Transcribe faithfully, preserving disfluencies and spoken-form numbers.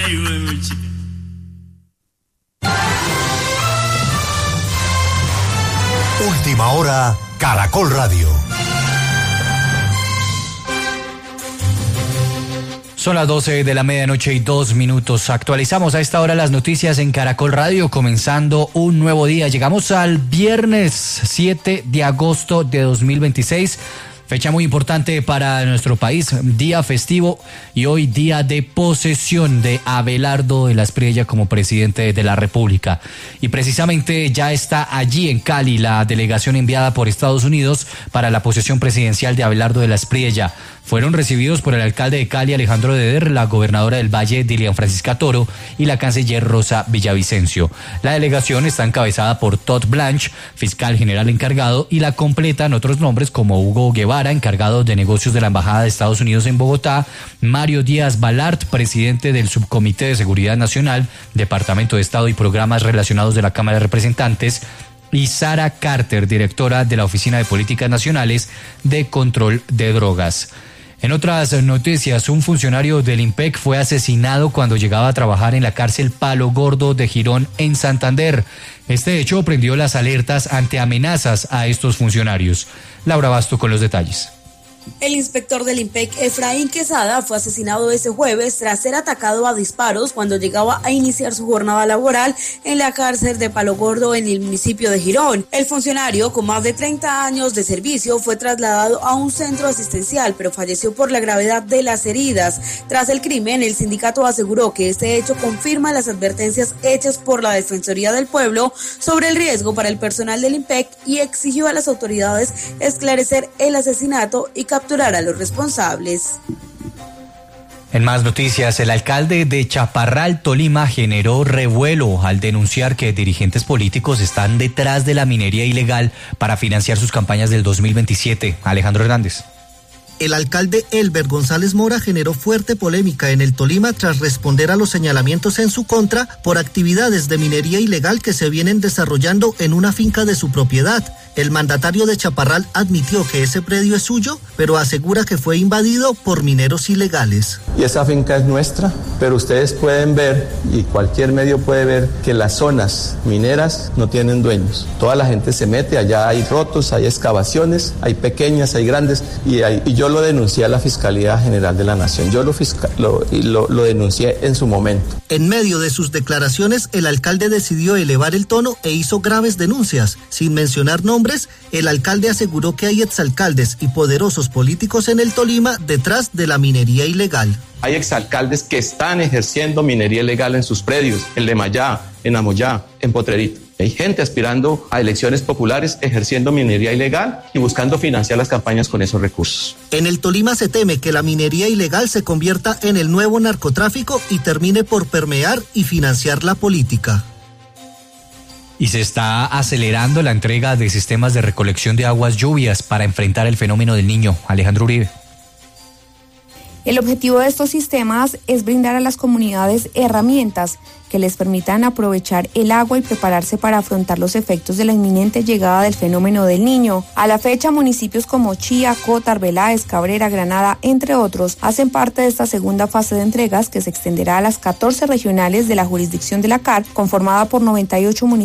Ay, güey, chica. Última hora, Caracol Radio. Son las doce de la medianoche y dos minutos. Actualizamos a esta hora las noticias en Caracol Radio, comenzando un nuevo día. Llegamos al viernes siete de agosto de dos mil veintiséis. Fecha muy importante para nuestro país, día festivo y hoy día de posesión de Abelardo de la Espriella como presidente de la República. Y precisamente ya está allí en Cali la delegación enviada por Estados Unidos para la posesión presidencial de Abelardo de la Espriella. Fueron recibidos por el alcalde de Cali, Alejandro Deder, la gobernadora del Valle, Dilian Francisca Toro, y la canciller Rosa Villavicencio. La delegación está encabezada por Todd Blanche, fiscal general encargado, y la completan otros nombres como Hugo Guevara, encargado de negocios de la Embajada de Estados Unidos en Bogotá, Mario Díaz Balart, presidente del Subcomité de Seguridad Nacional, Departamento de Estado y Programas Relacionados de la Cámara de Representantes, y Sara Carter, directora de la Oficina de Políticas Nacionales de Control de Drogas. En otras noticias, un funcionario del IMPEC fue asesinado cuando llegaba a trabajar en la cárcel Palo Gordo de Girón, en Santander. Este hecho prendió las alertas ante amenazas a estos funcionarios. Laura Basto con los detalles. El inspector del IMPEC, Efraín Quesada, fue asesinado ese jueves tras ser atacado a disparos cuando llegaba a iniciar su jornada laboral en la cárcel de Palo Gordo en el municipio de Girón. El funcionario, con más de treinta años de servicio, fue trasladado a un centro asistencial, pero falleció por la gravedad de las heridas. Tras el crimen, el sindicato aseguró que este hecho confirma las advertencias hechas por la Defensoría del Pueblo sobre el riesgo para el personal del IMPEC y exigió a las autoridades esclarecer el asesinato y capturar a los responsables. En más noticias, el alcalde de Chaparral, Tolima, generó revuelo al denunciar que dirigentes políticos están detrás de la minería ilegal para financiar sus campañas del dos mil veintisiete. Alejandro Hernández. El alcalde Elber González Mora generó fuerte polémica en el Tolima tras responder a los señalamientos en su contra por actividades de minería ilegal que se vienen desarrollando en una finca de su propiedad. El mandatario de Chaparral admitió que ese predio es suyo, pero asegura que fue invadido por mineros ilegales. Y esa finca es nuestra, pero ustedes pueden ver, y cualquier medio puede ver, que las zonas mineras no tienen dueños. Toda la gente se mete, allá hay rotos, hay excavaciones, hay pequeñas, hay grandes, y, hay, y yo lo denuncié a la Fiscalía General de la Nación. Yo lo, fiscal, lo, lo, lo denuncié en su momento. En medio de sus declaraciones, el alcalde decidió elevar el tono e hizo graves denuncias. Sin mencionar nombres, el alcalde aseguró que hay exalcaldes y poderosos políticos en el Tolima detrás de la minería ilegal. Hay exalcaldes que están ejerciendo minería ilegal en sus predios, en Lemayá, en Amoyá, en Potrerito. Hay gente aspirando a elecciones populares ejerciendo minería ilegal y buscando financiar las campañas con esos recursos. En el Tolima se teme que la minería ilegal se convierta en el nuevo narcotráfico y termine por permear y financiar la política. Y se está acelerando la entrega de sistemas de recolección de aguas lluvias para enfrentar el fenómeno del Niño. Alejandro Uribe. El objetivo de estos sistemas es brindar a las comunidades herramientas que les permitan aprovechar el agua y prepararse para afrontar los efectos de la inminente llegada del fenómeno del Niño. A la fecha, municipios como Chía, Cótar, Veláez, Cabrera, Granada, entre otros, hacen parte de esta segunda fase de entregas que se extenderá a las catorce regionales de la jurisdicción de la C A R, conformada por noventa y ocho municipios.